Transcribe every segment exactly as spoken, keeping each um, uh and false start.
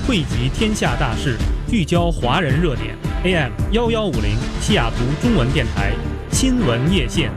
汇集天下大事，聚焦华人热点。A M 一一五零西雅图中文电台新闻夜线。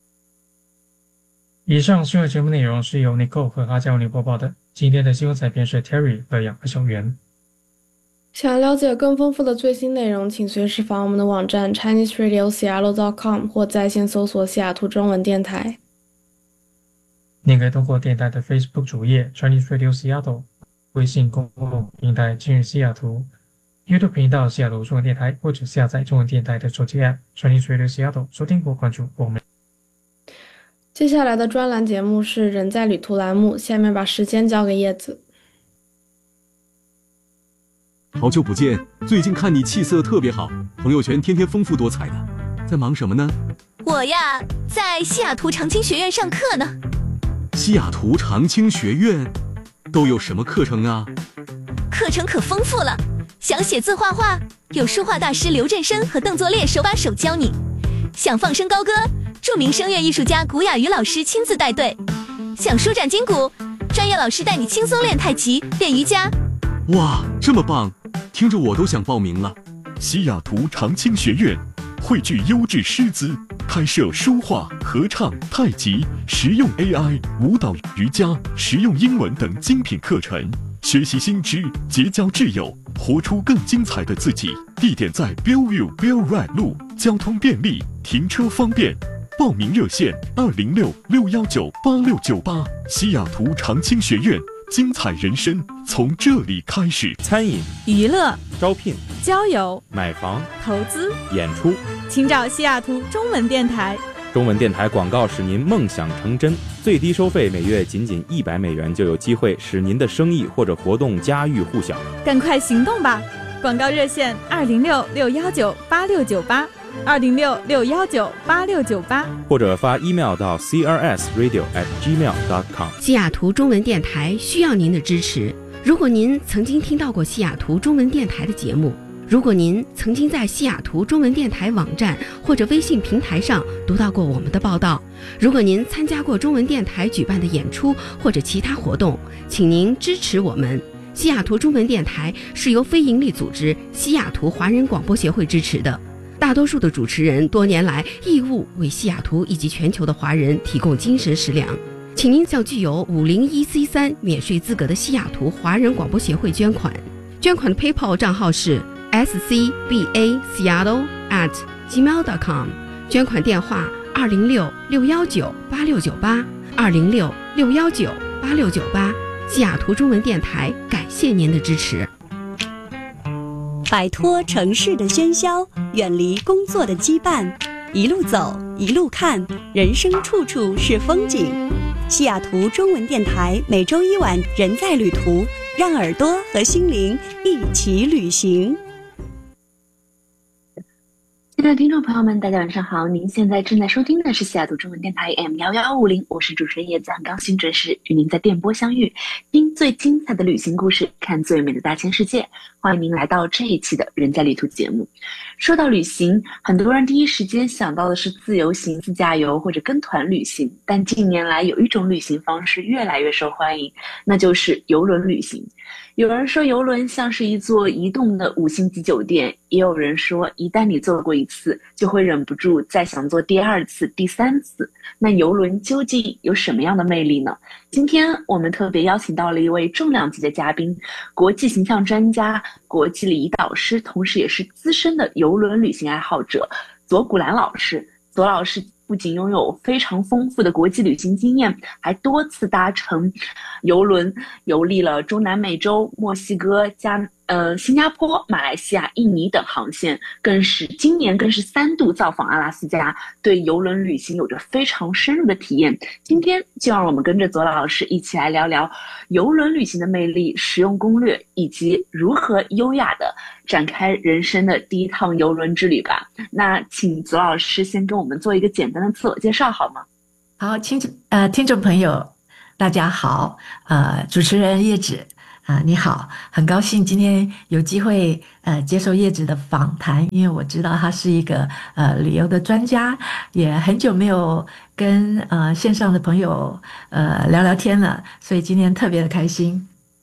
以上新闻节目内容是由 Nicole 和阿佳为你播报的。今天的新闻采编是 Terry 和杨和小袁。 想了解更丰富的最新内容，请随时访我们的网站 Chinese Radio Seattle dot com 或在线搜索西雅图中文电台。 您可以通过电台的 Facebook 主页 Chinese Radio Seattle、微信公共平台今日西雅图、YouTube 频道西雅图中文电台，或者下载中文电台的手机 App Chinese Radio Seattle 收听或关注我们。 接下来的专栏节目是人在旅途栏目，下面把时间交给叶子。 好久不见，最近看你气色特别好，朋友圈天天丰富多彩的，在忙什么呢？ 我呀，在西雅图长青学院上课呢。 西雅图长青学院都有什么课程啊？ 课程可丰富了，想写字画画，有书画大师刘振生和邓作烈手把手教你；想放声高歌，著名声乐艺术家古雅瑜老师亲自带队；想舒展筋骨，专业老师带你轻松练太极、练瑜伽。 哇，这么棒，听着我都想报名了。 西雅图长青学院汇聚优质师资，开设书画、合唱、太极、实用 A I、舞蹈、瑜伽、实用英文等精品课程，学习新知，结交挚友，活出更精彩的自己。地点在 Bellevue Bell Ride 路，交通便利，停车方便。报名热线二零六六一九八六九八。西雅图长青学院，精彩人生从这里开始。 餐饮、 娱乐、 招聘、 交友、 买房、 投资、 演出， 请找西雅图中文电台。 中文电台广告使您梦想成真，最低收费每月仅仅一百美元，就有机会使您的生意或者活动家喻户晓。 赶快行动吧！广告热线二零六六一九八六九八，二零六六一九八六九八， 或者发 email 到 c r s radio at gmail dot com。 西雅图中文电台需要您的支持。如果您曾经听到过西雅图中文电台的节目，如果您曾经在西雅图中文电台网站或者微信平台上读到过我们的报道，如果您参加过中文电台举办的演出或者其他活动，请您支持我们。西雅图中文电台是由非营利组织西雅图华人广播协会支持的，大多数的主持人多年来义务为西雅图以及全球的华人提供精神食粮。请您向具有五零一 C 三 免税资格的西雅图华人广播协会捐款，捐款的 PayPal 账号是 s c b a seattle at gmail dot com， 捐款电话二零六六一九八六九八，二零六六一九八六九八。西雅图中文电台感谢您的支持。 摆脱城市的喧嚣，远离工作的羁绊，一路走，一路看，人生处处是风景。西雅图中文电台每周一晚人在旅途，让耳朵和心灵一起旅行。 亲爱的听众朋友们，大家晚上好！您现在正在收听的是西雅图中文电台 A M 一一五零，我是主持人叶子，很高兴准时与您在电波相遇，听最精彩的旅行故事，看最美的大千世界。欢迎您来到这一期的人在旅途节目。说到旅行，很多人第一时间想到的是自由行、自驾游或者跟团旅行，但近年来有一种旅行方式越来越受欢迎，那就是邮轮旅行。有人说邮轮像是一座移动的五星级酒店，也有人说一旦你坐过一次，就会忍不住再想坐第二次、第三次。那邮轮究竟有什么样的魅力呢？今天我们特别邀请到了一位重量级的嘉宾，国际形象专家、国际礼仪导师，同时也是资深的邮轮旅行爱好者左古兰老师。左老师不仅拥有非常丰富的国际旅行经验，还多次搭乘邮轮游历了中南美洲、墨西哥、加呃新加坡、马来西亚、印尼等航线，更是今年更是三度造访阿拉斯加，对邮轮旅行有着非常深入的体验。今天就让我们跟着左老师一起来聊聊邮轮旅行的魅力、实用攻略，以及如何优雅的展开人生的第一趟邮轮之旅吧。那请左老师先跟我们做一个简单的自我介绍好吗？ 好，听呃听众朋友大家好，呃主持人叶子啊、呃，你好，很高兴今天有机会呃接受叶子的访谈，因为我知道他是一个呃旅游的专家，也很久没有跟呃线上的朋友呃聊聊天了，所以今天特别的开心。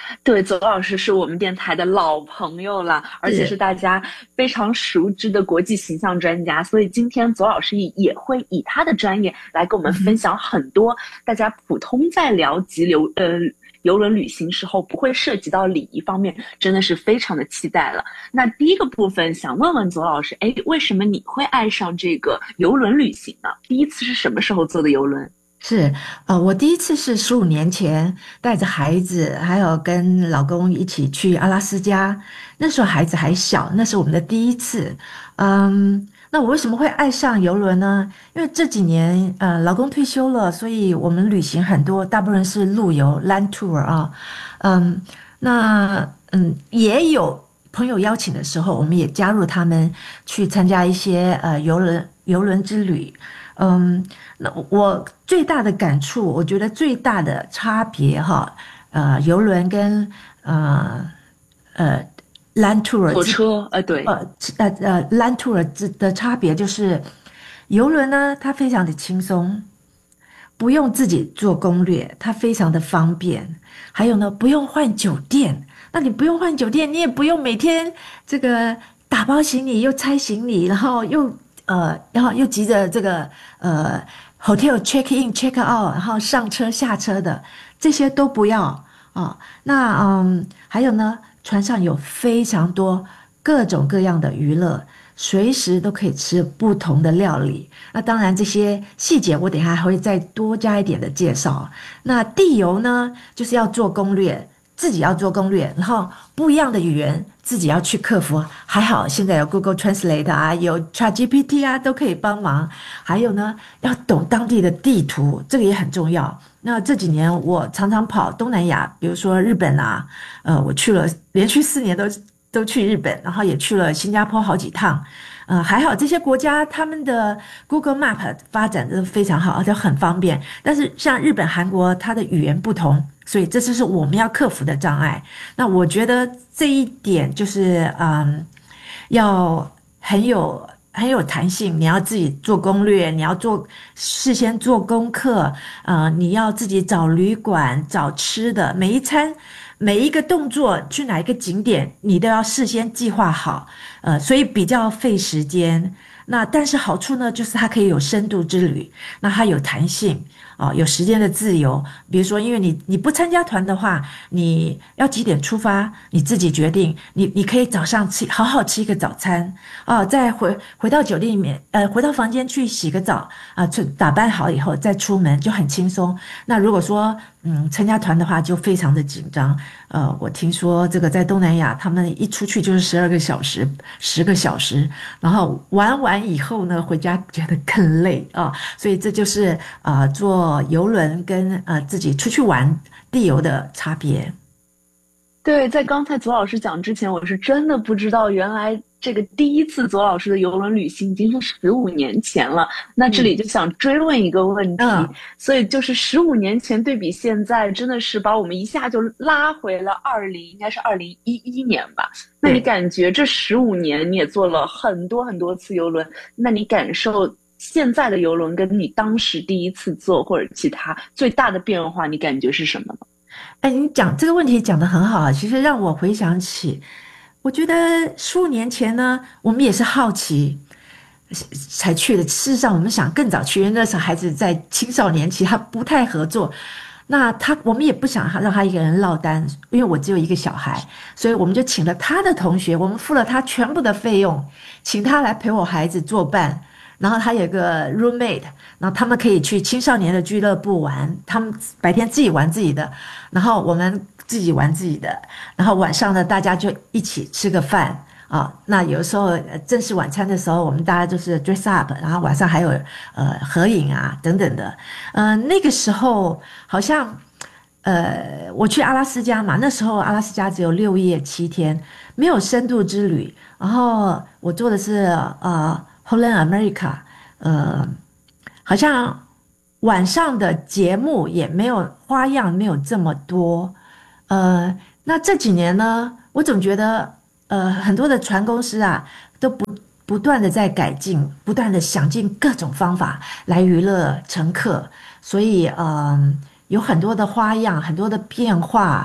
对，左老师是我们电台的老朋友了，而且是大家非常熟知的国际形象专家，所以今天左老师也会以他的专业来跟我们分享很多大家普通在聊及游呃邮轮旅行时候不会涉及到礼仪方面，真的是非常的期待了。那第一个部分想问问左老师，哎，为什么你会爱上这个邮轮旅行呢？第一次是什么时候坐的邮轮？ 是，呃，我第一次是十五年前带着孩子，还有跟老公一起去阿拉斯加，那时候孩子还小，那是我们的第一次。嗯，那我为什么会爱上邮轮呢？因为这几年，呃，老公退休了，所以我们旅行很多，大部分是路游 （land tour） 啊，嗯，那嗯也有朋友邀请的时候，我们也加入他们去参加一些呃邮轮邮轮之旅。嗯，那我最大的感触，我觉得最大的差别哈，呃，邮轮跟呃呃 land tour 火车，呃对， 呃呃呃 land tour 的差别就是，邮轮呢它非常的轻松，不用自己做攻略，它非常的方便，还有呢不用换酒店，那你不用换酒店，你也不用每天这个打包行李又拆行李，然后又。呃，然后又急着这个呃 hotel check in check out， 然后上车下车的这些都不要啊、哦。那嗯，还有呢，船上有非常多各种各样的娱乐，随时都可以吃不同的料理。那当然这些细节我等一下还会再多加一点的介绍。那地游呢，就是要做攻略，自己要做攻略，然后不一样的语言。自己要去克服，还好现在有 Google Translate 啊，有 ChatGPT 啊，都可以帮忙。还有呢，要懂当地的地图，这个也很重要。那这几年我常常跑东南亚，比如说日本啊，呃，我去了连续四年都都去日本，然后也去了新加坡好几趟。呃，还好这些国家他们的 Google Map 发展的非常好，而且很方便。但是像日本、韩国，它的语言不同。所以这就是我们要克服的障碍。那我觉得这一点就是，嗯，要很有很有弹性。你要自己做攻略，你要做事先做功课，呃，你要自己找旅馆、找吃的，每一餐、每一个动作去哪一个景点，你都要事先计划好。呃，所以比较费时间。那但是好处呢，就是它可以有深度之旅，那它有弹性。哦，有时间的自由，比如说，因为你你不参加团的话，你要几点出发，你自己决定。你你可以早上吃好好吃一个早餐，哦，再回回到酒店里面，呃，回到房间去洗个澡啊，去打扮好以后再出门就很轻松。那如果说嗯参加团的话，就非常的紧张。呃，我听说这个在东南亚，他们一出去就是十二个小时、十个小时，然后玩完以后呢，回家觉得更累啊，所以这就是啊、呃、做。游轮跟呃自己出去玩地游的差别。 对，在刚才左老师讲之前，我是真的不知道，原来这个第一次左老师的游轮旅行已经是十五年前了。那这里就想追问一个问题，嗯、所以就是十五年前对比现在，真的是把我们一下就拉回了二零，应该是二零一一年吧？那你感觉这十五年你也坐了很多很多次游轮，那你感受？现在的邮轮跟你当时第一次坐或者其他最大的变化，你感觉是什么呢？ 哎，你讲这个问题讲得很好啊，其实让我回想起，我觉得十五年前呢，我们也是好奇才去的。事实上，我们想更早去，因为那时候孩子在青少年期，他不太合作。那他我们也不想让他一个人落单，因为我只有一个小孩，所以我们就请了他的同学，我们付了他全部的费用，请他来陪我孩子作伴。然后他有个 roommate， 然后他们可以去青少年的俱乐部玩，他们白天自己玩自己的，然后我们自己玩自己的，然后晚上呢大家就一起吃个饭啊。那有时候正式晚餐的时候，我们大家就是 dress up， 然后晚上还有呃合影啊等等的。呃，那个时候好像呃我去阿拉斯加嘛，那时候阿拉斯加只有六夜七天，没有深度之旅。然后我做的是呃。Holland America， 呃，好像晚上的节目也没有花样，没有这么多。呃，那这几年呢，我总觉得，呃，很多的船公司啊，都不不断的在改进，不断的想尽各种方法来娱乐乘客，所以，嗯、呃，有很多的花样，很多的变化。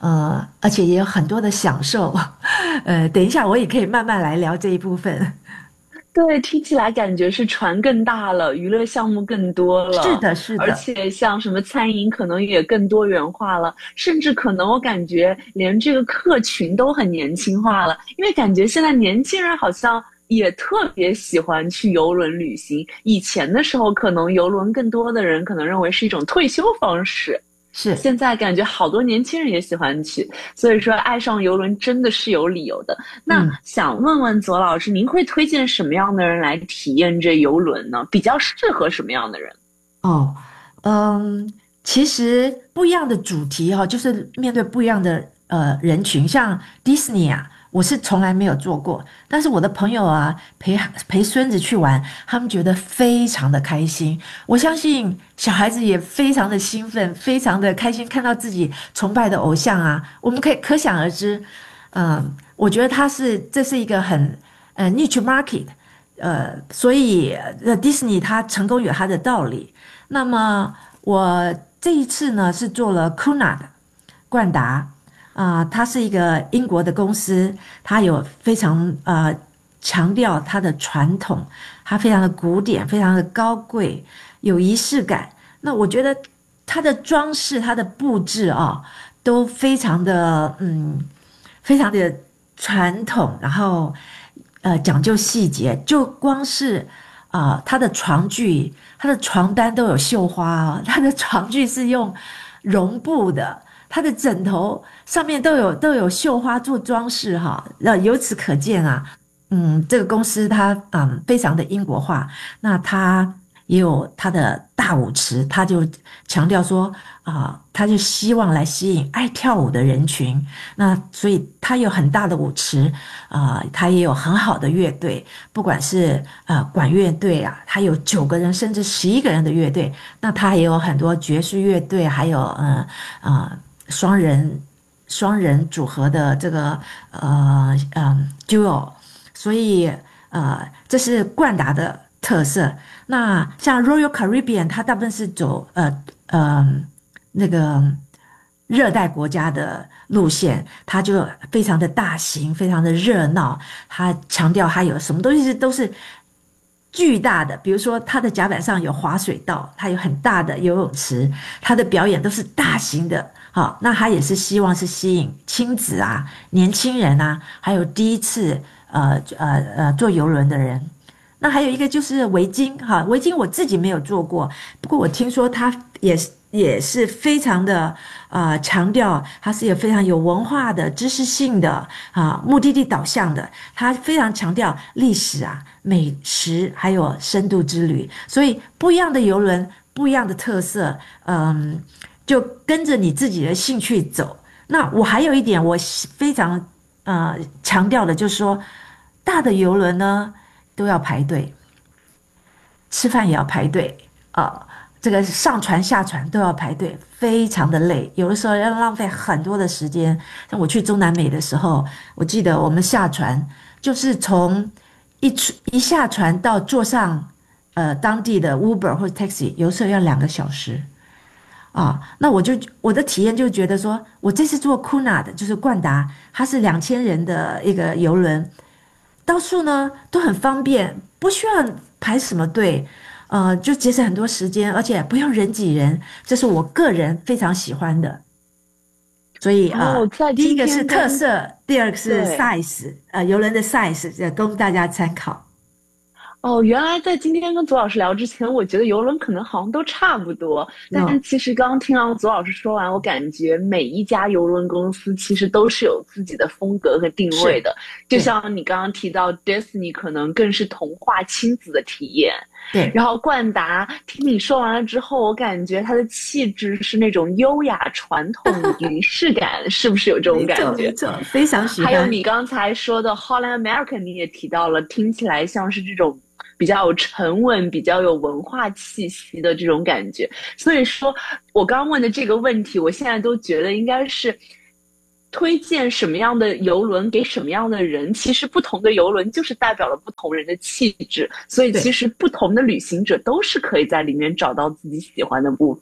呃，而且也有很多的享受。呃，等一下我也可以慢慢来聊这一部分。 对，听起来感觉是船更大了，娱乐项目更多了。 是的，是的。 而且像什么餐饮可能也更多元化了，甚至可能我感觉连这个客群都很年轻化了，因为感觉现在年轻人好像也特别喜欢去邮轮旅行。以前的时候，可能邮轮更多的人可能认为是一种退休方式。 是， 现在感觉好多年轻人也喜欢去，所以说爱上邮轮真的是有理由的。那想问问左老师，您会推荐什么样的人来体验这邮轮呢？比较适合什么样的人？ 哦，嗯，其实不一样的主题哈、哦，就是面对不一样的呃人群，像迪士尼啊。我是从来没有做过，但是我的朋友啊，陪陪孙子去玩，他们觉得非常的开心。我相信小孩子也非常的兴奋，非常的开心，看到自己崇拜的偶像啊，我们可以可想而知。嗯，我觉得它是这是一个很呃 niche market， 呃，所以呃迪士尼它成功有它的道理。那么我这一次呢是做了 Cunard 冠达。啊、呃，它是一个英国的公司，它有非常呃强调它的传统，它非常的古典，非常的高贵，有仪式感。那我觉得它的装饰、它的布置啊，都非常的嗯，非常的传统，然后呃讲究细节。就光是啊、呃，它的床具、它的床单都有绣花啊，它的床具是用绒布的。它的枕头上面都有都有绣花做装饰哈，那由此可见啊，嗯，这个公司它嗯非常的英国化，那它也有它的大舞池，它就强调说啊，它就希望来吸引爱跳舞的人群，那所以它有很大的舞池啊，它也有很好的乐队，不管是呃管乐队啊，它有九个人甚至十一个人的乐队，那它也有很多爵士乐队，还有嗯啊。呃双人双人组合的这个呃嗯 duo， 所以呃这是冠达的特色。那像 Royal Caribbean， 它大部分是走呃呃那个热带国家的路线，它就非常的大型，非常的热闹。它强调它有什么东西都是巨大的，比如说它的甲板上有滑水道，它有很大的游泳池，它的表演都是大型的。好，那他也是希望是吸引亲子啊、年轻人啊，还有第一次呃呃呃坐邮轮的人。那还有一个就是维京哈，维京我自己没有做过，不过我听说它也也是非常的呃强调，它是有非常有文化的、知识性的啊、目的地导向的，它非常强调历史啊、美食还有深度之旅，所以不一样的邮轮，不一样的特色，嗯。就跟着你自己的兴趣走。那我还有一点我非常呃强调的就是说，大的邮轮呢都要排队，吃饭也要排队啊、呃，这个上船下船都要排队，非常的累，有的时候要浪费很多的时间。像我去中南美的时候，我记得我们下船就是从一出一下船到坐上呃当地的 Uber 或者 Taxi， 有时候要两个小时。啊，那我就我的体验就觉得说，我这次坐 Cunard 就是冠达，它是两千人的一个邮轮，到处呢都很方便，不需要排什么队，呃，就节省很多时间，而且不用人挤人，这是我个人非常喜欢的。所以啊、 哦呃，第一个是特色，第二个是 size， 呃，邮轮的 size， 供大家参考。 哦，原来在今天跟左老师聊之前，我觉得邮轮可能好像都差不多，但是其实刚刚听到左老师说完，我感觉每一家邮轮公司其实都是有自己的风格和定位的。就像你刚刚提到 Disney 可能更是童话亲子的体验， 对。 然后冠达听你说完了之后，我感觉它的气质是那种优雅传统仪式感，是不是有这种感觉？ 没错，非常喜欢。 还有你刚才说的 Holland American， 你也提到了，听起来像是这种比较有沉稳、比较有文化气息的这种感觉。所以说我刚问的这个问题，我现在都觉得应该是推荐什么样的邮轮给什么样的人，其实不同的邮轮就是代表了不同人的气质，所以其实不同的旅行者都是可以在里面找到自己喜欢的部分。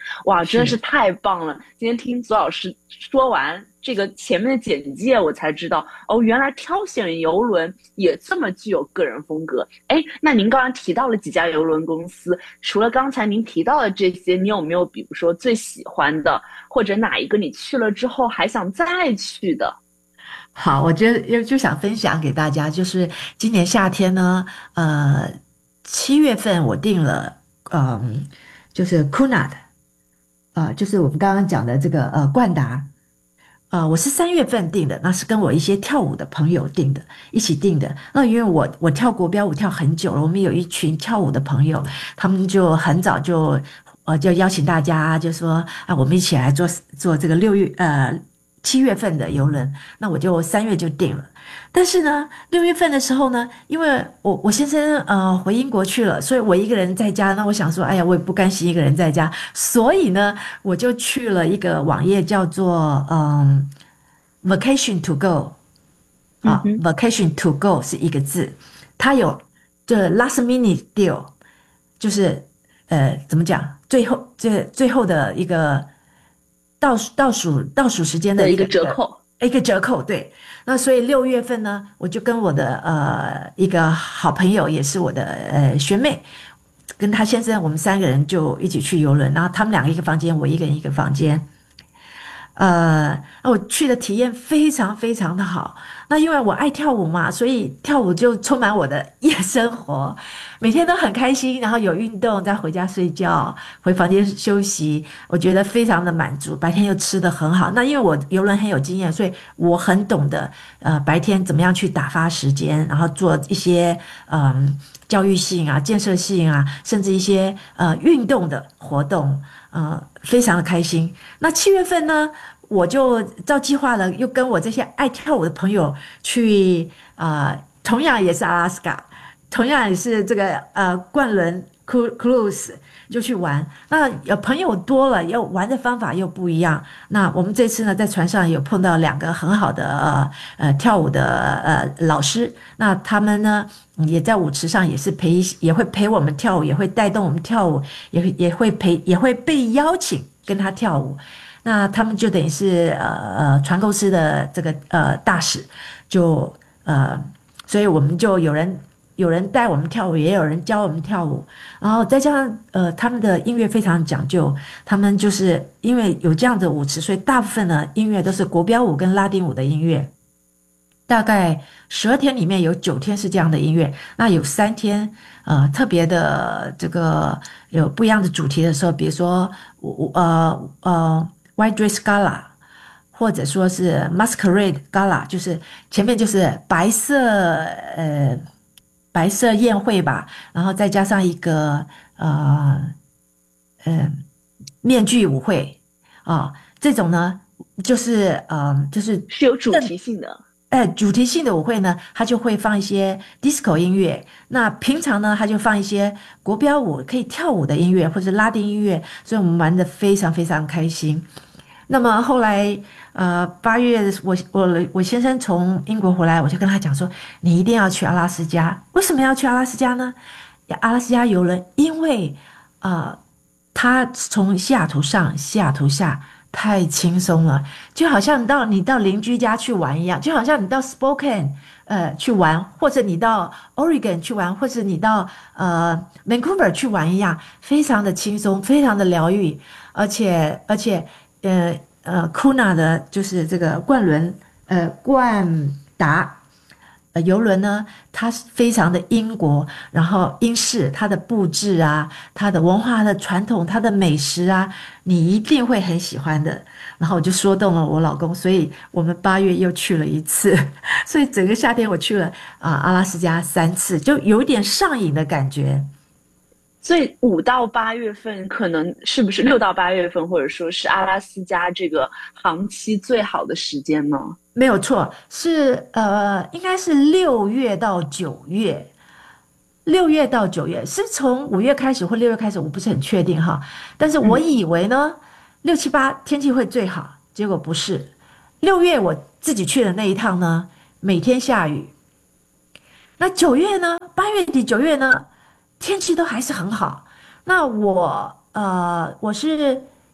哇，真的是太棒了！今天听左老师说完这个前面的简介，我才知道哦，原来挑选邮轮也这么具有个人风格。哎，那您刚刚提到了几家邮轮公司，除了刚才您提到的这些，你有没有比如说最喜欢的，或者哪一个你去了之后还想再去的？ 好，我觉得就想分享给大家，就是今年夏天呢，呃，七月份我订了，嗯，就是 Cunard， 呃，就是我们刚刚讲的这个呃冠达，呃，我是三月份订的，那是跟我一些跳舞的朋友订的，一起订的。那因为我我跳国标舞跳很久了，我们有一群跳舞的朋友，他们就很早就呃就邀请大家，就说啊，我们一起来做做这个六月呃。七月份的邮轮，那我就三月就订了。但是呢，六月份的时候呢，因为我我先生呃回英国去了，所以我一个人在家。那我想说，哎呀，我也不甘心一个人在家，所以呢，我就去了一个网页叫做嗯 Vacation to Go 啊、嗯、，Vacation to Go 是一个字，它有这 last minute deal， 就是呃怎么讲，最后这最后的一个。倒数倒数倒数时间的一个折扣， 一个折扣，对。那所以六月份呢，我就跟我的呃一个好朋友，也是我的呃学妹，跟她先生，我们三个人就一起去邮轮，然后他们两个一个房间，我一个人一个房间。呃，我去的体验非常非常的好。那因为我爱跳舞嘛，所以跳舞就充满我的夜生活，每天都很开心，然后有运动，再回家睡觉，回房间休息，我觉得非常的满足。白天又吃得很好，那因为我邮轮很有经验，所以我很懂得呃白天怎么样去打发时间，然后做一些嗯教育性啊、建设性啊，甚至一些呃运动的活动，呃非常的开心。那七月份呢，我就照计划了，又跟我这些爱跳舞的朋友去，呃，同样也是阿拉斯加，同样也是这个呃冠轮 cruise 就去玩。那有朋友多了，又玩的方法又不一样。那我们这次呢，在船上有碰到两个很好的呃呃跳舞的呃老师，那他们呢也在舞池上也是陪，也会陪我们跳舞，也会带动我们跳舞，也也会陪，也会被邀请跟他跳舞。那他们就等于是呃呃船公司的这个呃大使，就呃，所以我们就有人有人带我们跳舞，也有人教我们跳舞，然后再加上呃他们的音乐非常讲究，他们就是因为有这样的舞池，所以大部分的音乐都是国标舞跟拉丁舞的音乐。大概十二天里面有九天是这样的音乐，那有三天呃特别的这个有不一样的主题的时候，比如说我呃呃。White Dress Gala， 或者说是 Masquerade Gala， 就是前面就是白色呃白色宴会吧，然后再加上一个呃呃面具舞会啊，这种呢就是呃就是是有主题性的。 哎，主题性的舞会呢，它就会放一些 disco 音乐。那平常呢，它就放一些国标舞可以跳舞的音乐，或者拉丁音乐，所以我们玩得非常非常开心。那么后来，呃，八月我我我先生从英国回来，我就跟他讲说，你一定要去阿拉斯加。为什么要去阿拉斯加呢？阿拉斯加邮轮，因为呃，它从西雅图上，西雅图下。太轻松了，就好像你到你到邻居家去玩一样，就好像你到 Spokane 呃去玩，或者你到 Oregon 去玩，或者你到呃 Vancouver 去玩一样，非常的轻松，非常的疗愈，而且而且呃呃 Cunard 的就是这个冠轮呃冠达。呃，邮轮呢，它非常的英国，然后英式，它的布置啊，它的文化的传统，它的美食啊，你一定会很喜欢的。然后我就说动了我老公，所以我们八月又去了一次，所以整个夏天我去了啊、呃、阿拉斯加三次，就有点上瘾的感觉。 所以五到八月份可能是不是六到八月份，或者说是阿拉斯加这个航期最好的时间呢？ 没有错，是呃，应该是六月到九月，六月到九月是从五月开始或六月开始，我不是很确定哈。但是我以为呢，六七八天气会最好，结果不是。六月我自己去的那一趟呢，每天下雨。那九月呢，八月底九月呢，天气都还是很好。那我呃，我是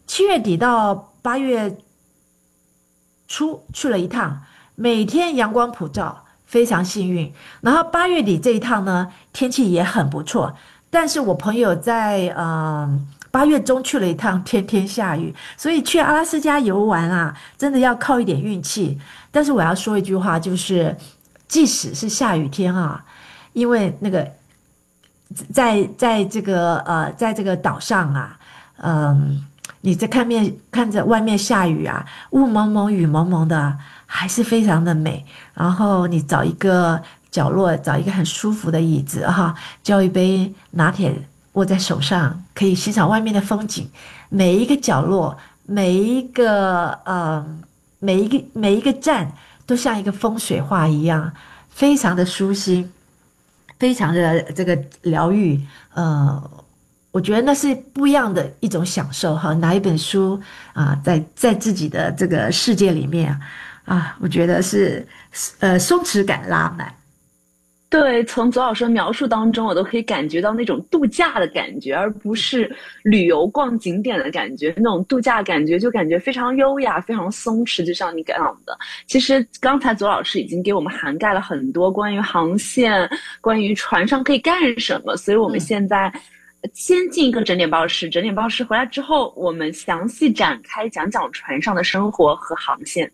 七月底到八月初去了一趟，每天阳光普照，非常幸运。然后八月底这一趟呢，天气也很不错，但是我朋友在嗯八月中去了一趟，天天下雨，所以去阿拉斯加游玩啊，真的要靠一点运气。但是我要说一句话，就是即使是下雨天啊，因为那个在在这个呃在这个岛上啊，嗯，你在看面看着外面下雨啊，雾蒙蒙雨蒙蒙的，还是非常的美。然后你找一个角落，找一个很舒服的椅子哈，叫一杯拿铁握在手上，可以欣赏外面的风景。每一个角落，每一个呃每一个每一个站都像一个风水画一样，非常的舒心，非常的这个疗愈。呃，我觉得那是不一样的一种享受哈。拿一本书啊，在在自己的这个世界里面啊，我觉得是呃松弛感拉满。 对，从左老师的描述当中，我都可以感觉到那种度假的感觉，而不是旅游逛景点的感觉。那种度假感觉就感觉非常优雅，非常松弛，就像你讲的。其实刚才左老师已经给我们涵盖了很多关于航线，关于船上可以干什么，所以我们现在先进一个整点报时，整点报时回来之后，我们详细展开讲讲船上的生活和航线。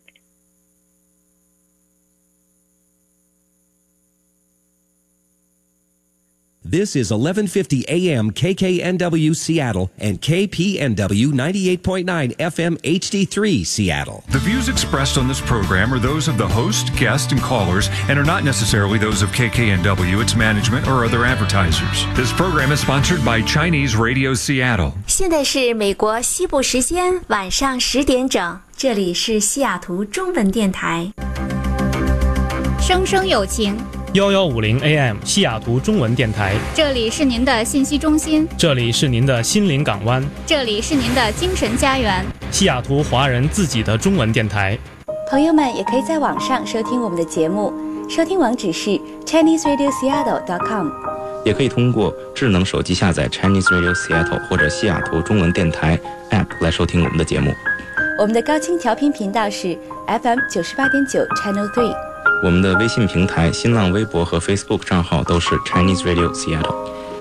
This is eleven fifty A M K K N W Seattle and K P N W ninety-eight point nine F M H D three Seattle. The views expressed on this program are those of the host, guests, and callers and are not necessarily those of K K N W, its management, or other advertisers. This program is sponsored by Chinese Radio Seattle. 现在是美国西部时间晚上十点整，这里是西雅图中文电台。 声声有情幺幺五零 A M 西雅图中文电台， 这里是您的信息中心， 这里是您的心灵港湾， 这里是您的精神家园， 西雅图华人自己的中文电台。 朋友们也可以在网上收听我们的节目，收听网址是 Chinese Radio Seattle dot com， 也可以通过智能手机下载 Chinese Radio Seattle 或者西雅图中文电台 App 来收听我们的节目。 我们的高清调频频道是 F M 九十八点九 Channel three。 我们的微信平台、新浪微博和 Facebook 账号都是 Chinese Radio Seattle。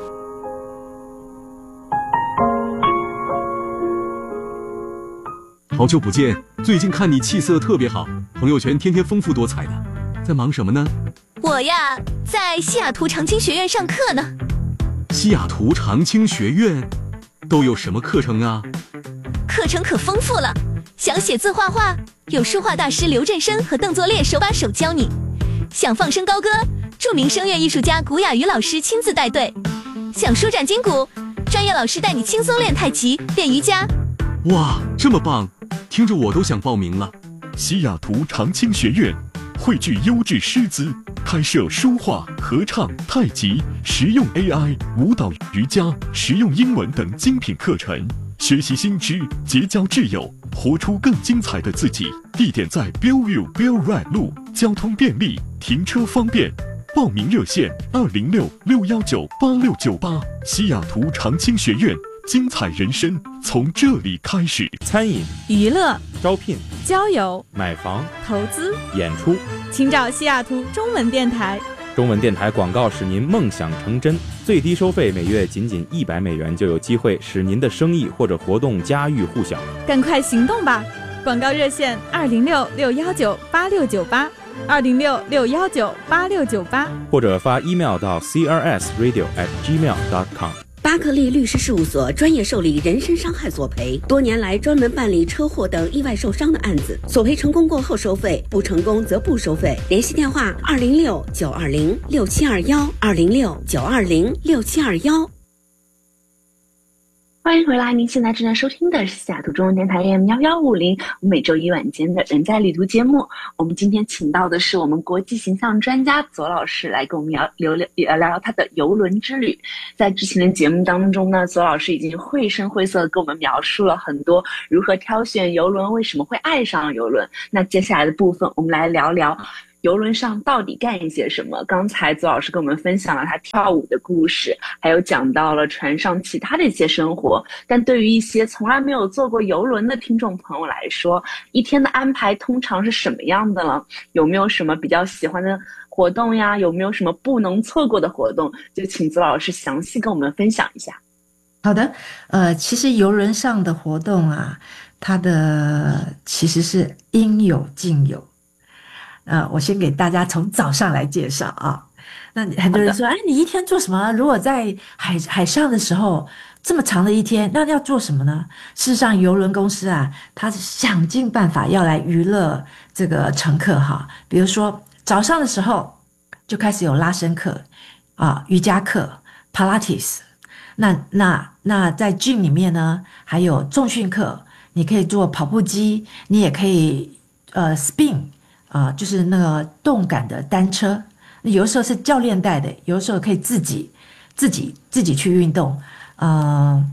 好久不见，最近看你气色特别好，朋友圈天天丰富多彩的，在忙什么呢？ 我呀，在西雅图长青学院上课呢。 西雅图长青学院都有什么课程啊？ 课程可丰富了，想写字画画，有书画大师刘振生和邓作烈手把手教你；想放声高歌，著名声乐艺术家古雅瑜老师亲自带队；想舒展筋骨，专业老师带你轻松练太极、练瑜伽。 哇，这么棒，听着我都想报名了。 西雅图长青学院汇聚优质师资，开设书画、合唱、太极、实用 A I、舞蹈、瑜伽、实用英文等精品课程。学习新知，结交挚友，活出更精彩的自己。地点在 Bellevue Bell Ride 路，交通便利，停车方便。报名热线二零六六幺九八六九八。西雅图长青学院，精彩人生从这里开始。 餐饮、 娱乐、 招聘、 交友、 买房、 投资、 演出， 请找西雅图中文电台。 中文电台广告使您梦想成真，最低收费每月仅仅一百美元，就有机会使您的生意或者活动家喻户晓。 赶快行动吧！广告热线二零六六幺九八六九八，二零六六幺九八六九八， 或者发 email 到 c r s radio at gmail dot com。 巴克利律师事务所专业受理人身伤害索赔，多年来专门办理车祸等意外受伤的案子，索赔成功过后收费，不成功则不收费。联系电话二零六九二零六七二幺，二零六九二零六七二幺。 欢迎回来，您现在正在收听的是西雅图中文电台 A M 幺幺五零，每周一晚间的人在旅途节目。我们今天请到的是我们国际形象专家左老师，来跟我们聊聊聊聊他的邮轮之旅。在之前的节目当中呢，左老师已经绘声绘色的跟我们描述了很多如何挑选邮轮，为什么会爱上邮轮。那接下来的部分，我们来聊聊游轮上到底干一些什么。刚才左老师跟我们分享了他跳舞的故事，还有讲到了船上其他的一些生活。但对于一些从来没有坐过游轮的听众朋友来说，一天的安排通常是什么样的呢？有没有什么比较喜欢的活动呀？有没有什么不能错过的活动？就请左老师详细跟我们分享一下。 好的，呃，其实游轮上的活动啊，它的其实是应有尽有。呃，我先给大家从早上来介绍啊。那很多人说，哎，你一天做什么？如果在海海上的时候这么长的一天，那要做什么呢？事实上，邮轮公司啊，它是想尽办法要来娱乐这个乘客哈。比如说早上的时候就开始有拉伸课啊、瑜伽课、Pilates。那那那在 gym 里面呢，还有重训课，你可以做跑步机，你也可以呃 spin 啊、呃，就是那个动感的单车。有的时候是教练带的，有的时候可以自己自己自己去运动，呃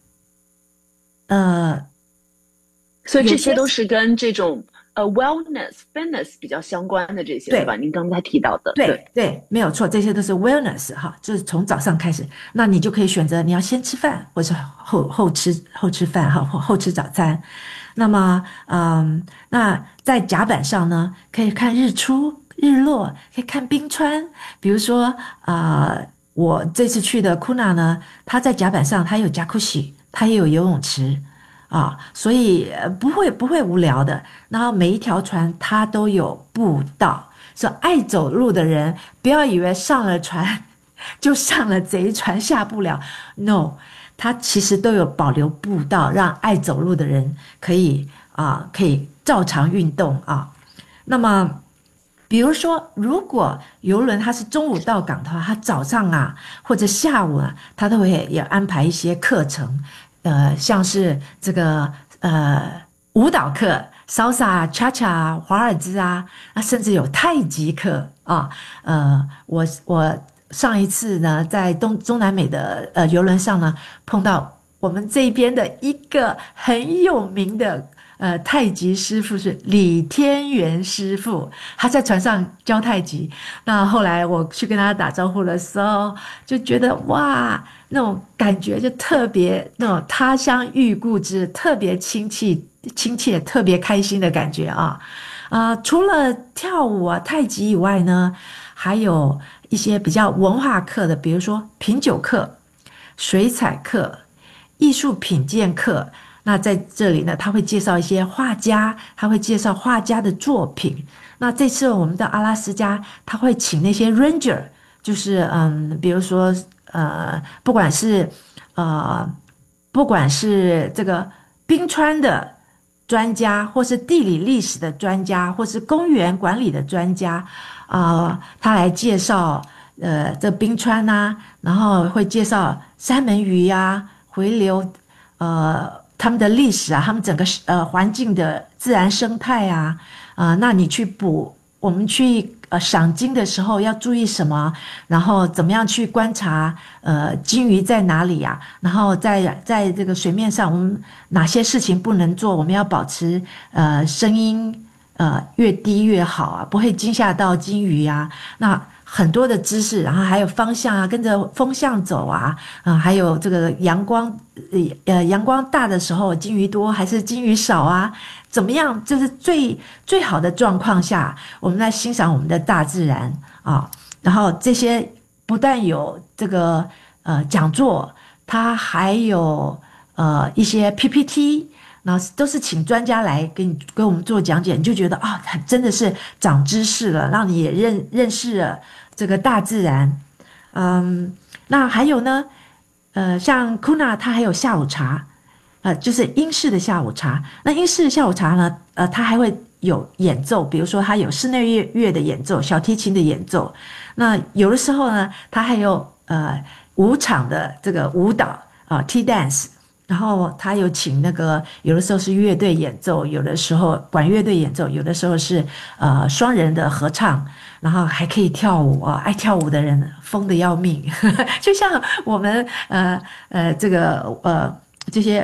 呃， 所以这些都是跟这种呃 wellness fitness 比较相关的这些，对吧？您刚才提到的， 对 对, 对，没有错，这些都是 wellness 哈，就是从早上开始，那你就可以选择你要先吃饭，或者后后吃后吃饭哈，后后吃早餐。那么，嗯，那在甲板上呢，可以看日出日落，可以看冰川。比如说，啊、呃，我这次去的库纳呢，它在甲板上，它有jacuzzi，它也有游泳池。啊，所以不会不会无聊的。然后每一条船它都有步道，所以爱走路的人不要以为上了船就上了贼船下不了 ，no， 它其实都有保留步道，让爱走路的人可以啊可以照常运动啊。那么，比如说，如果邮轮它是中午到港的话，它早上啊或者下午啊，它都会也安排一些课程。呃，像是这个呃舞蹈课、salsa、cha cha、华尔兹啊，啊，甚至有太极课啊。呃，我我上一次呢，在东中南美的呃邮轮上呢，碰到我们这边的一个很有名的呃太极师傅是李天元师傅，他在船上教太极。那后来我去跟他打招呼的时候，就觉得哇。那种感觉就特别那种他乡遇故知，特别亲切亲切，特别开心的感觉啊！啊、呃，除了跳舞啊、太极以外呢，还有一些比较文化课的，比如说品酒课、水彩课、艺术品鉴课。那在这里呢，他会介绍一些画家，他会介绍画家的作品。那这次我们的阿拉斯加，他会请那些 ranger， 就是嗯，比如说。呃，不管是呃，不管是这个冰川的专家，或是地理历史的专家，或是公园管理的专家，啊、呃，他来介绍呃这冰川啊，然后会介绍三文鱼呀、啊、回流，呃，他们的历史啊，他们整个呃环境的自然生态啊，啊、呃，那你去捕，我们去。呃，赏鲸的时候要注意什么？然后怎么样去观察？呃，鲸鱼在哪里呀、啊？然后在在这个水面上，我们哪些事情不能做？我们要保持呃声音呃越低越好啊，不会惊吓到鲸鱼啊。那很多的知识，然后还有方向啊，跟着风向走啊，啊、呃，还有这个阳光，呃，阳光大的时候，鲸鱼多还是鲸鱼少啊？怎么样？就是最最好的状况下，我们来欣赏我们的大自然啊。然后这些不但有这个呃讲座，它还有呃一些 P P T， 然后都是请专家来给你给我们做讲解，你就觉得啊、哦，真的是长知识了，让你也认认识了这个大自然。嗯，那还有呢，呃，像 Kuna 它还有下午茶。呃，就是英式的下午茶。那英式的下午茶呢，呃，它还会有演奏，比如说它有室内乐乐的演奏，小提琴的演奏。那有的时候呢，它还有呃舞场的这个舞蹈啊、呃、，tea dance。然后他有请那个，有的时候是乐队演奏，有的时候管乐队演奏，有的时候是呃双人的合唱，然后还可以跳舞啊、哦，爱跳舞的人疯得要命，就像我们呃呃这个呃这些。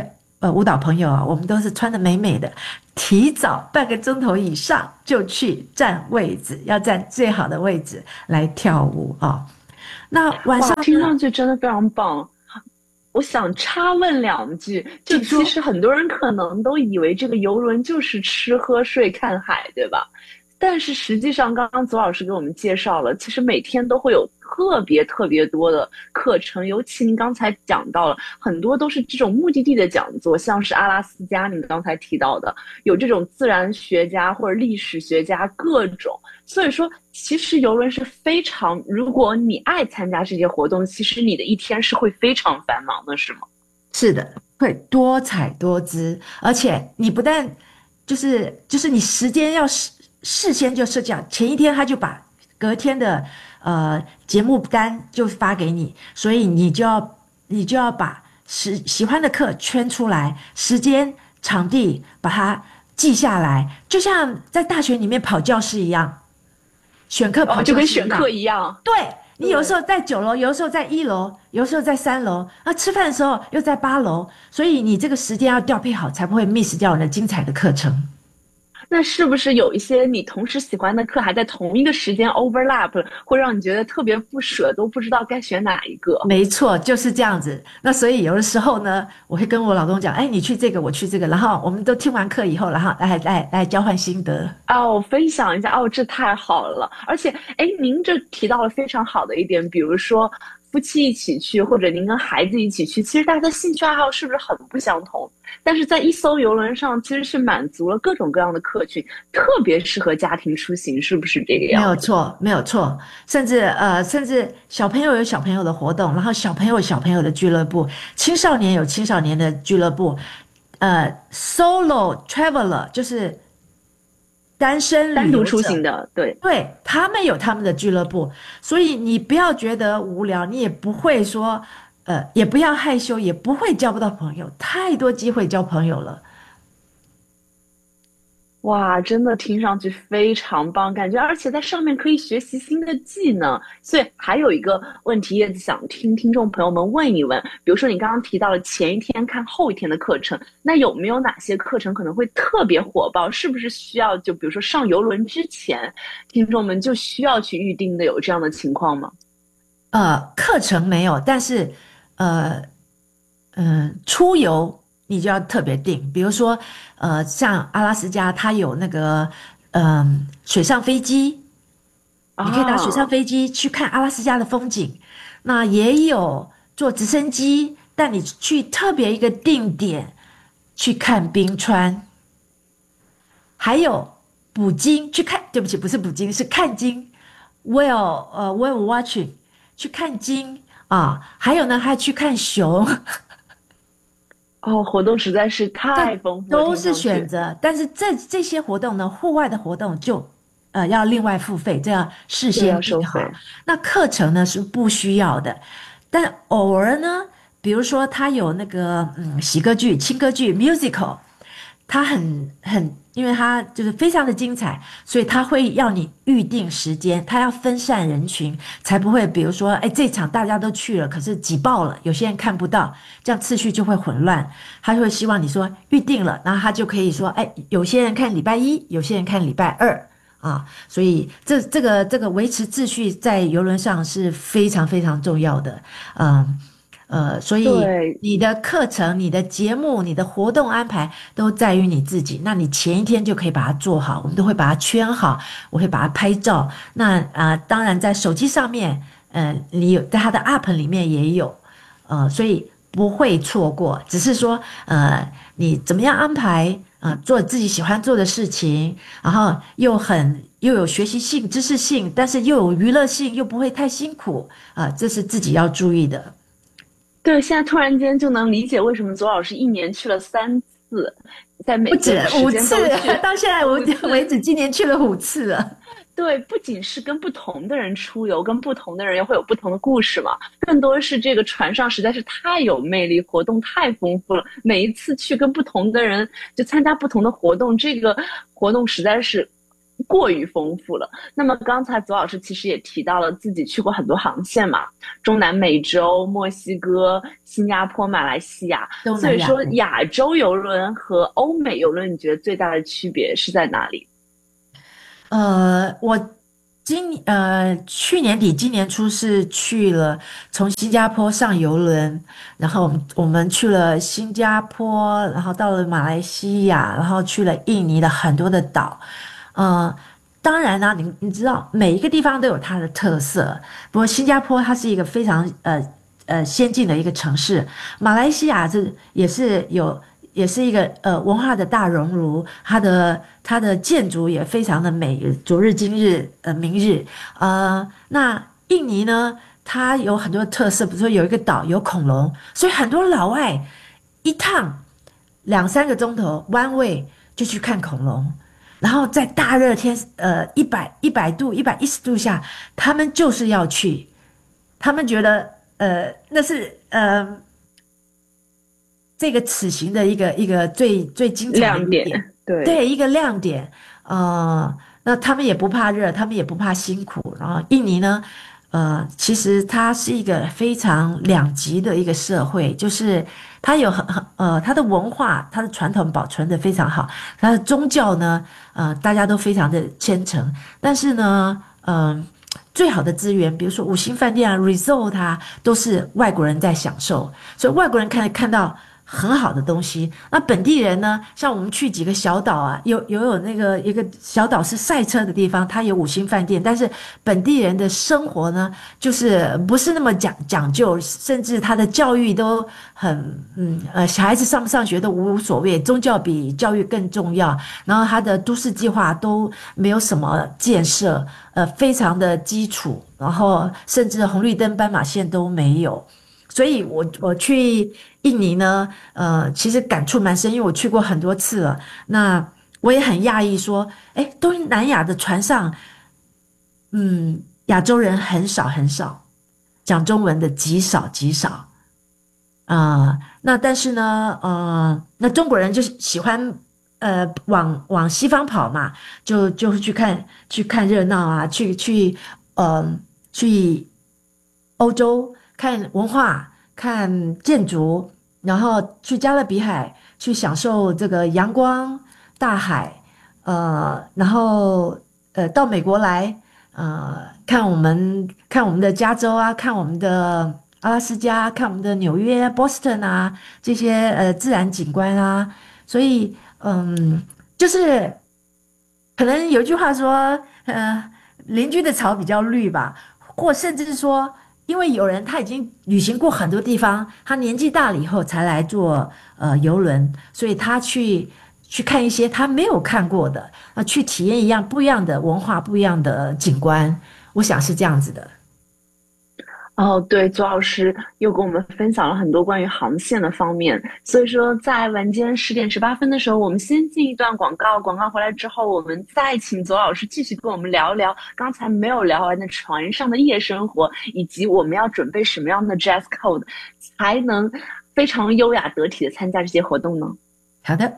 呃舞蹈朋友啊，我们都是穿得美美的，提早半个钟头以上就去占位置，要占最好的位置来跳舞啊。那晚上听上去真的非常棒。我想插问两句，就其实很多人可能都以为这个游轮就是吃喝睡看海，对吧？但是实际上，刚刚左老师给我们介绍了，其实每天都会有特别特别多的课程，尤其您刚才讲到了很多都是这种目的地的讲座，像是阿拉斯加，您刚才提到的，有这种自然学家或者历史学家各种。所以说，其实游轮是非常，如果你爱参加这些活动，其实你的一天是会非常繁忙的，是吗？ 是的，会多彩多姿，而且你不但就是就是你时间要事事先就设计好，前一天他就把隔天的呃节目单就发给你，所以你就要你就要把喜喜欢的课圈出来，时间场地把它记下来，就像在大学里面跑教室一样，选课跑教室一样、哦、 就跟选课一样。 对，你有时候在九楼，有时候在一楼，有时候在三楼，啊，吃饭的时候又在八楼，所以你这个时间要调配好，才不会 miss 掉你的精彩的课程。 那是不是有一些你同时喜欢的课还在同一个时间 overlap， 会让你觉得特别不舍，都不知道该选哪一个？ 没错，就是这样子。那所以有的时候呢，我会跟我老公讲，哎，你去这个，我去这个，然后我们都听完课以后，然后来来来交换心得。 哦，分享一下，哦，这太好了。而且，哎，您这提到了非常好的一点，比如说夫妻一起去，或者您跟孩子一起去，其实大家的兴趣爱好是不是很不相同？但是在一艘游轮上，其实是满足了各种各样的客群，特别适合家庭出行，是不是这个样子？ 没有错，没有错。甚至呃，甚至小朋友有小朋友的活动，然后小朋友有小朋友的俱乐部，青少年有青少年的俱乐部，呃 ，solo traveler 就是单身单独出行的，对对，他们有他们的俱乐部，所以你不要觉得无聊，你也不会说。呃，也不要害羞，也不会交不到朋友，太多机会交朋友了。 哇，真的听上去非常棒，感觉而且在上面可以学习新的技能。所以还有一个问题也想听听众朋友们问一问，比如说你刚刚提到了前一天看后一天的课程，那有没有哪些课程可能会特别火爆？是不是需要就比如说上游轮之前，听众们就需要去预定的，有这样的情况吗？ 呃，课程没有，但是呃，嗯、呃，出游你就要特别定，比如说，呃，像阿拉斯加，它有那个，嗯、呃，水上飞机，你可以搭水上飞机去看阿拉斯加的风景。Oh. 那也有坐直升机带你去特别一个定点去看冰川，还有捕鲸去看，对不起，不是捕鲸，是看鲸 ，whale 呃 whale watching 去看鲸。啊，还有呢，还去看熊。 哦，活动实在是太丰富了， 都是选择。但是这这些活动呢，户外的活动就呃要另外付费，这样事先订好。那课程呢是不需要的，但偶尔呢，比如说他有那个嗯喜歌剧、轻歌剧 musical， 它很很。因为它就是非常的精彩，所以它会要你预定时间，它要分散人群，才不会比如说，哎，这场大家都去了，可是挤爆了，有些人看不到，这样次序就会混乱。他会希望你说预定了，然后他就可以说，哎，有些人看礼拜一，有些人看礼拜二啊，所以这这个这个维持秩序在邮轮上是非常非常重要的，嗯。呃，所以你的课程、你的节目、你的活动安排都在于你自己。那你前一天就可以把它做好，我们都会把它圈好，我会把它拍照。那啊、呃，当然在手机上面，呃，你有在它的 app 里面也有，呃，所以不会错过。只是说，呃，你怎么样安排啊、呃，做自己喜欢做的事情，然后又很又有学习性、知识性，但是又有娱乐性，又不会太辛苦啊、呃，这是自己要注意的。 对，现在突然间就能理解为什么左老师一年去了三次，在每次的时间都去， 五次，到现在为止，今年去了五次了。 对，不仅是跟不同的人出游，跟不同的人也会有不同的故事嘛，更多是这个船上实在是太有魅力，活动太丰富了，每一次去跟不同的人就参加不同的活动，这个活动实在是过于丰富了。那么刚才左老师其实也提到了自己去过很多航线嘛，中南美洲、墨西哥、新加坡、马来西亚，所以说亚洲邮轮和欧美邮轮，你觉得最大的区别是在哪里？ 呃，我今呃去年底今年初是去了从新加坡上邮轮，然后我们我们去了新加坡，然后到了马来西亚，然后去了印尼的很多的岛。呃，当然啦、啊，你你知道每一个地方都有它的特色。不过新加坡它是一个非常呃呃先进的一个城市，马来西亚这也是有。也是一个呃文化的大熔炉，它的它的建筑也非常的美，昨日今日呃明日。呃，那印尼呢，它有很多特色，比如说有一个岛有恐龙，所以很多老外一趟两三个钟头 one way 就去看恐龙，然后在大热天呃一百一百度一百一十度下，他们就是要去，他们觉得呃那是呃。这个此行的一个一个最最精彩的亮点，对对，一个亮点。呃，那他们也不怕热，他们也不怕辛苦。然后印尼呢，呃，其实它是一个非常两极的一个社会，就是它有很很呃它的文化、它的传统保存的非常好，它的宗教呢，呃，大家都非常的虔诚。但是呢，嗯、呃。最好的资源，比如说五星饭店啊 resort 啊，都是外国人在享受，所以外国人看看到很好的东西。那本地人呢，像我们去几个小岛啊，有有有那个一个小岛是赛车的地方，它有五星饭店，但是本地人的生活呢，就是不是那么讲讲究，甚至他的教育都很嗯呃，小孩子上不上学都无所谓，宗教比教育更重要。然后他的都市计划都没有什么建设。呃，非常的基础，然后甚至红绿灯、斑马线都没有，所以我我去印尼呢，呃，其实感触蛮深，因为我去过很多次了。那我也很讶异，说，哎，东南亚的船上，嗯，亚洲人很少很少，讲中文的极少极少，啊、呃，那但是呢，呃，那中国人就喜欢。呃，往往西方跑嘛，就就去看去看热闹啊，去去呃去欧洲看文化、看建筑，然后去加勒比海去享受这个阳光、大海，呃，然后呃到美国来，呃看我们看我们的加州啊，看我们的阿拉斯加，看我们的纽约、Boston 啊这些呃自然景观啊，所以。嗯，就是可能有一句话说，呃，邻居的草比较绿吧，或甚至是说，因为有人他已经旅行过很多地方，他年纪大了以后才来坐呃邮轮，所以他去去看一些他没有看过的，啊，去体验一样不一样的文化、不一样的景观，我想是这样子的。 哦，对，左老师又跟我们分享了很多关于航线的方面。所以说，在晚间十点十八分的时候，我们先进一段广告，广告回来之后，我们再请左老师继续跟我们聊聊刚才没有聊完的船上的夜生活，以及我们要准备什么样的 dress code 才能非常优雅得体的参加这些活动呢？ 好的。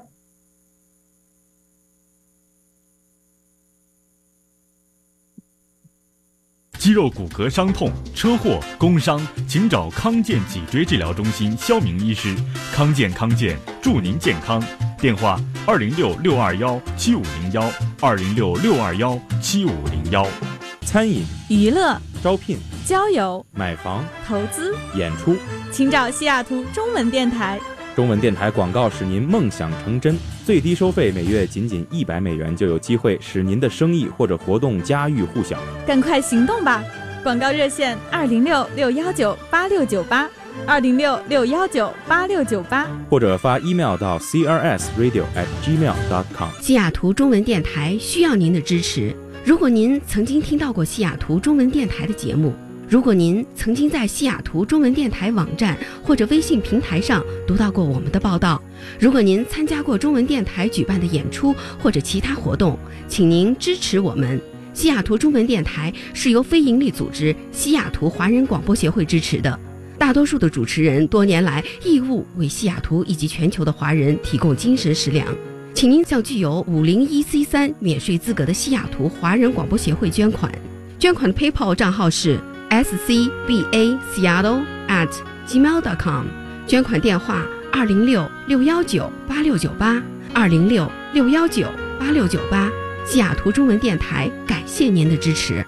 肌肉骨骼伤痛、车祸、工伤，请找康健脊椎治疗中心肖明医师。康健康健，祝您健康。电话：二零六六二幺七五零幺，二零六六二幺七五零幺。 餐饮、 娱乐、 招聘、 交友、 买房、 投资、 演出， 请找西雅图中文电台。 中文电台广告使您梦想成真，最低收费每月仅仅一百美元，就有机会使您的生意或者活动家喻户晓。 赶快行动吧！广告热线二零六六幺九八六九八，二零六六幺九八六九八， 或者发 email 到 c r s radio at gmail dot com。 西雅图中文电台需要您的支持。如果您曾经听到过西雅图中文电台的节目，如果您曾经在西雅图中文电台网站或者微信平台上读到过我们的报道，如果您参加过中文电台举办的演出或者其他活动，请您支持我们。西雅图中文电台是由非营利组织西雅图华人广播协会支持的，大多数的主持人多年来义务为西雅图以及全球的华人提供精神食粮。 请您向具有五零一 C 三 免税资格的西雅图华人广播协会捐款，捐款的 PayPal 账号是 s c b a seattle at gmail dot com， 捐款电话二零六六一九八六九八二零六六一九八六九八。西雅图中文电台感谢您的支持。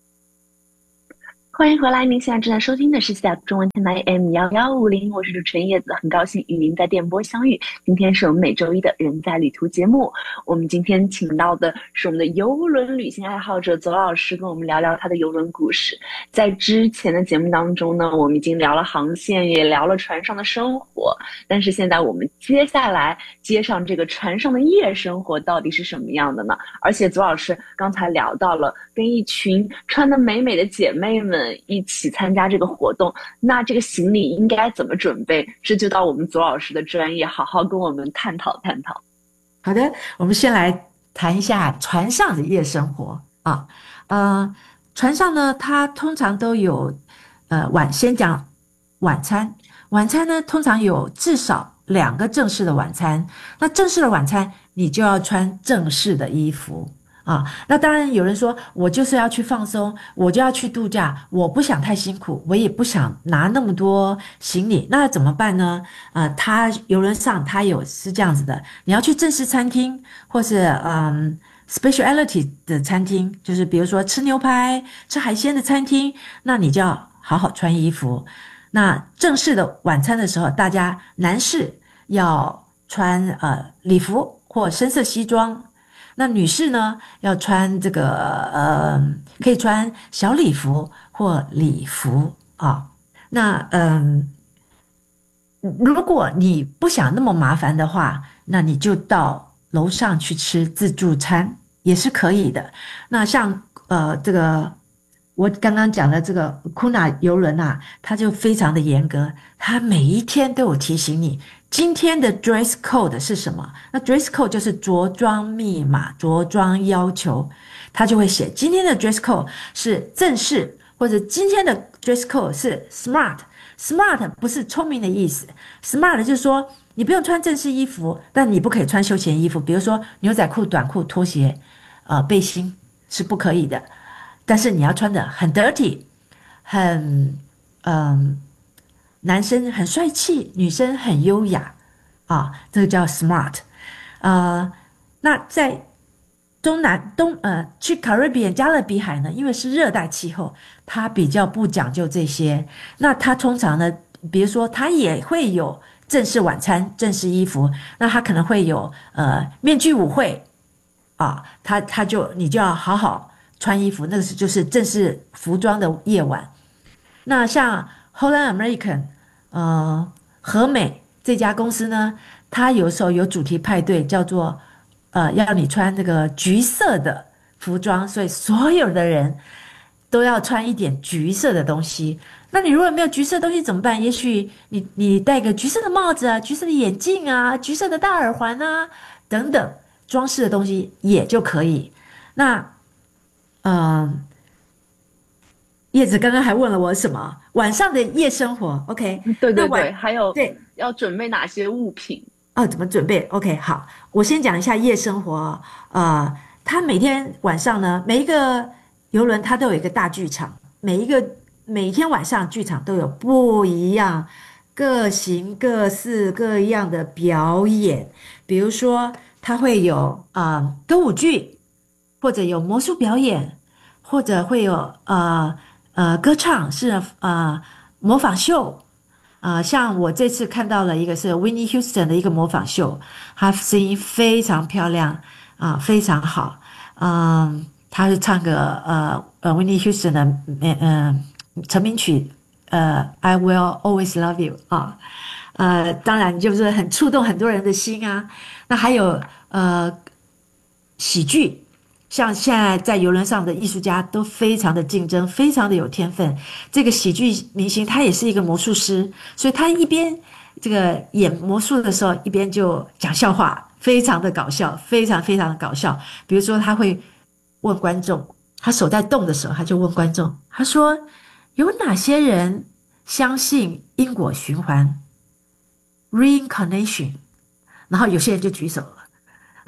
欢迎回来，您现在正在收听的是西雅图中文电台 A M 一一五零，我是主持人叶子，很高兴与您在电波相遇。今天是我们每周一的人在旅途节目，我们今天请到的是我们的邮轮旅行爱好者左老师，跟我们聊聊他的邮轮故事。在之前的节目当中呢，我们已经聊了航线，也聊了船上的生活，但是现在我们接下来接上这个船上的夜生活到底是什么样的呢？而且左老师刚才聊到了跟一群穿得美美的姐妹们一起参加这个活动，那这个行李应该怎么准备？这就到我们左老师的专业好好跟我们探讨探讨。 好的，我们先来谈一下船上的夜生活啊。呃，船上呢，它通常都有呃晚先讲晚餐，晚餐呢通常有至少两个正式的晚餐。那正式的晚餐，你就要穿正式的衣服。啊，那当然有人说我就是要去放松，我就要去度假，我不想太辛苦，我也不想拿那么多行李，那怎么办呢？呃，他邮轮上他有是这样子的，你要去正式餐厅或是嗯 speciality 的餐厅，就是比如说吃牛排、吃海鲜的餐厅，那你就要好好穿衣服。那正式的晚餐的时候，大家男士要穿呃礼服或深色西装。那女士呢，要穿这个呃，可以穿小礼服或礼服啊。那嗯、呃，如果你不想那么麻烦的话，那你就到楼上去吃自助餐也是可以的。那像呃这个我刚刚讲的这个 Kuna 邮轮啊，它就非常的严格，它每一天都有提醒你今天的 dress code 是什么？那 dress code 就是着装密码、着装要求，他就会写今天的 dress code 是正式，或者今天的 dress code 是 smart。smart 不是聪明的意思 ，smart 就是说你不用穿正式衣服，但你不可以穿休闲衣服，比如说牛仔裤、短裤、拖鞋、呃背心是不可以的，但是你要穿的很 dirty， 很嗯。男生很帅气，女生很优雅啊，这个叫 smart。呃，那在东南东呃去 Caribbean 加勒比海呢，因为是热带气候，它比较不讲究这些。那它通常呢，比如说它也会有正式晚餐、正式衣服，那它可能会有呃面具舞会啊，它它就你就要好好穿衣服，那个是就是正式服装的夜晚。那像Holland American， 呃，和美这家公司呢，它有时候有主题派对，叫做呃，要你穿这个橘色的服装，所以所有的人都要穿一点橘色的东西。那你如果没有橘色的东西怎么办？也许你你戴个橘色的帽子啊，橘色的眼镜啊，橘色的大耳环啊，等等装饰的东西也就可以。那嗯。呃叶子刚刚还问了我什么晚上的夜生活 ，OK？ 对对对，还有对要准备哪些物品？ 哦，怎么准备 ？OK， 好，我先讲一下夜生活。呃，它每天晚上呢，每一个邮轮它都有一个大剧场，每一个每一天晚上剧场都有不一样、各形各式各样的表演。比如说，它会有呃歌舞剧，或者有魔术表演，或者会有呃。呃，歌唱是呃模仿秀，呃，像我这次看到了一个是 Whitney Houston 的一个模仿秀，她声音非常漂亮啊、呃，非常好，嗯，她是唱个呃呃 Whitney Houston 的嗯、呃、成名曲呃 I Will Always Love You 啊，呃，当然就是很触动很多人的心啊。那还有呃喜剧。像现在在邮轮上的艺术家都非常的竞争，非常的有天分。这个喜剧明星他也是一个魔术师，所以他一边这个演魔术的时候，一边就讲笑话，非常的搞笑，非常非常的搞笑。比如说他会问观众，他手在动的时候，他就问观众，他说有哪些人相信因果循环 reincarnation， 然后有些人就举手了。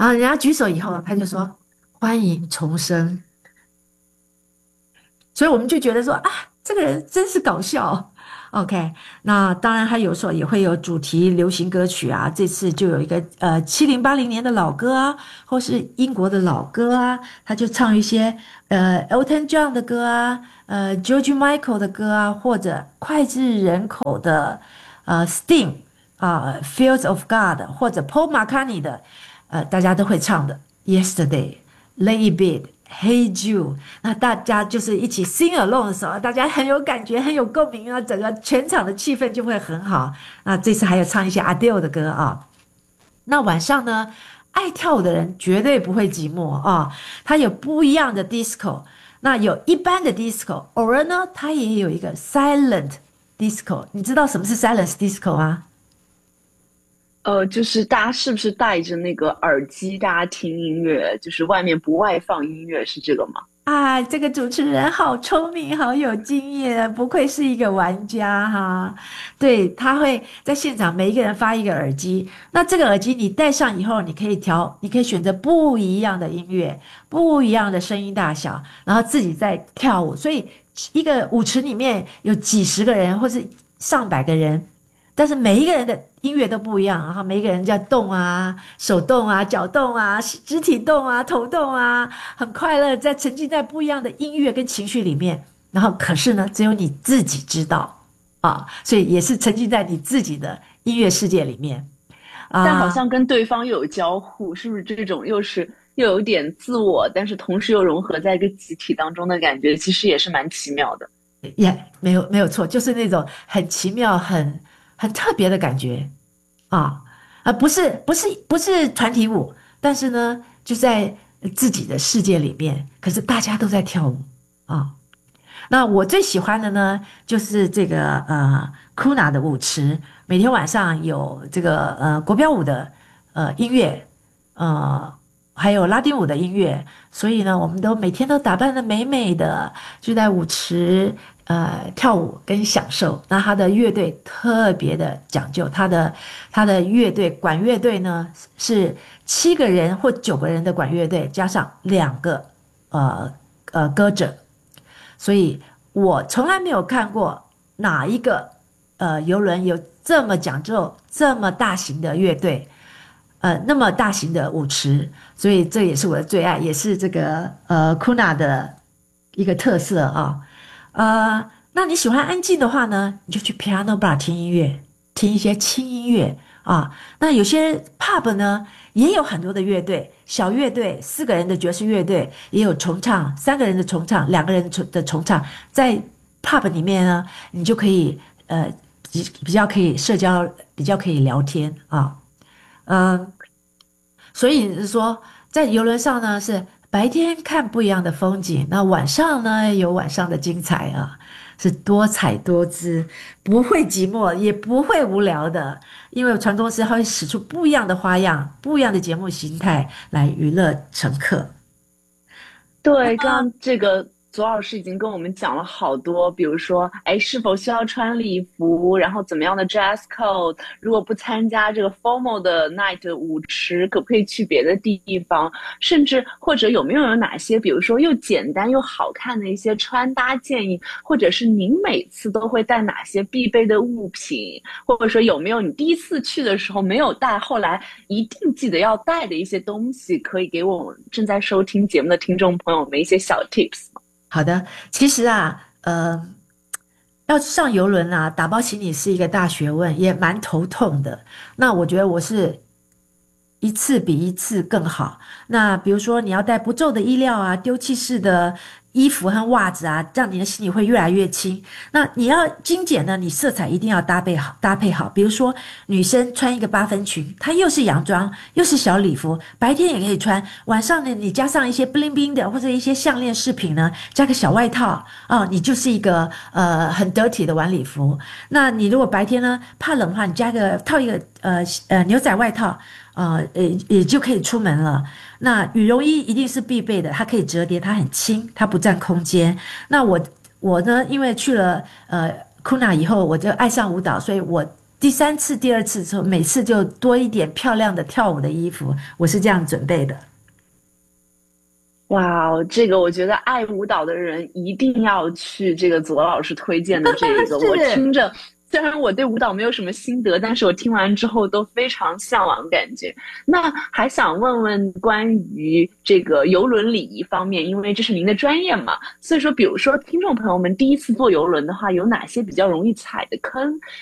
然后人家举手以后，他就说欢迎重生。所以我们就觉得说啊，这个人真是搞笑。OK， 那当然他有时候也会有主题流行歌曲啊，这次就有一个呃七零八零年的老歌啊，或是英国的老歌啊，他就唱一些呃 Elton John 的歌啊，呃 George Michael 的歌啊，或者脍炙人口的呃 Sting 啊、呃、Fields of God， 或者 Paul McCartney 的呃大家都会唱的 Yesterday、Lay It Be、Hey Jude， 那大家就是一起 sing along 的时候，大家很有感觉，很有共鸣啊，整个全场的气氛就会很好。那这次还有唱一些 Adele 的歌啊。那晚上呢，爱跳舞的人绝对不会寂寞啊，它有不一样的 disco， 那有一般的 disco， 偶尔呢，它也有一个 silent disco。你知道什么是 silent disco 吗？ 呃，就是大家是不是戴着那个耳机，大家听音乐，就是外面不外放音乐，是这个吗？ 啊，这个主持人好聪明，好有经验，不愧是一个玩家哈。对，他会在现场每一个人发一个耳机，那这个耳机你戴上以后，你可以调，你可以选择不一样的音乐，不一样的声音大小，然后自己在跳舞。所以一个舞池里面有几十个人，或是上百个人。但是每一个人的音乐都不一样，然后每一个人在动啊，手动啊，脚动啊，肢体动啊，头动啊，很快乐，在沉浸在不一样的音乐跟情绪里面。然后可是呢，只有你自己知道啊，所以也是沉浸在你自己的音乐世界里面。啊、 但好像跟对方又有交互，是不是这种又是又有点自我，但是同时又融合在一个集体当中的感觉，其实也是蛮奇妙的。 也、yeah, 没有没有错，就是那种很奇妙、很。很特别的感觉啊，啊不是不是不是团体舞，但是呢就在自己的世界里面，可是大家都在跳舞啊。那我最喜欢的呢就是这个呃 Kuna 的舞池，每天晚上有这个呃国标舞的呃音乐，呃还有拉丁舞的音乐，所以呢我们都每天都打扮得美美的，就在舞池呃，跳舞跟享受。那他的乐队特别的讲究，他的他的乐队管乐队呢是七个人或九个人的管乐队，加上两个呃呃歌者，所以我从来没有看过哪一个呃邮轮有这么讲究、这么大型的乐队，呃那么大型的舞池，所以这也是我的最爱，也是这个呃 Kuna 的一个特色啊。呃，那你喜欢安静的话呢，你就去 piano bar 听音乐，听一些轻音乐啊。那有些 pub 呢，也有很多的乐队，小乐队，四个人的爵士乐队，也有重唱，三个人的重唱，两个人的重唱，在 pub 里面呢，你就可以呃比比较可以社交，比较可以聊天啊。嗯、呃，所以是说，在邮轮上呢是。白天看不一样的风景，那晚上呢有晚上的精彩啊，是多彩多姿，不会寂寞，也不会无聊的，因为船公司它会使出不一样的花样，不一样的节目形态来娱乐乘客。 对，刚刚这个左老师已经跟我们讲了好多，比如说，哎，是否需要穿礼服，然后怎么样的 dress code， 如果不参加这个 formal 的 night 舞池，可不可以去别的地方，甚至或者有没有有哪些，比如说又简单又好看的一些穿搭建议，或者是您每次都会带哪些必备的物品，或者说有没有你第一次去的时候没有带，后来一定记得要带的一些东西，可以给我们正在收听节目的听众朋友们一些小 tips。 好的，其实啊，呃，要上邮轮啊，打包行李是一个大学问，也蛮头痛的。那我觉得我是一次比一次更好。那比如说你要带不皱的衣料啊，丢弃式的衣服和袜子啊，这样你的行李会越来越轻。那你要精简呢，你色彩一定要搭配好，搭配好。比如说女生穿一个八分裙，它又是洋装又是小礼服，白天也可以穿，晚上呢你加上一些 bling bling 的或者一些项链饰品呢，加个小外套哦，你就是一个呃很 dirty 的晚礼服。那你如果白天呢怕冷的话，你加个套一个呃呃牛仔外套。呃，也也就可以出门了。那羽绒衣一定是必备的，它可以折叠，它很轻，它不占空间。那我我呢，因为去了呃 Kuna 以后，我就爱上舞蹈，所以我第三次、第二次的时候，每次就多一点漂亮的跳舞的衣服，我是这样准备的。 哇，这个我觉得爱舞蹈的人一定要去这个左老师推荐的这一个，我听着。虽然我对舞蹈没有什么心得，但是我听完之后都非常向往感觉。那还想问问关于这个邮轮礼仪方面，因为这是您的专业嘛，所以说比如说听众朋友们第一次坐邮轮的话，有哪些比较容易踩的坑？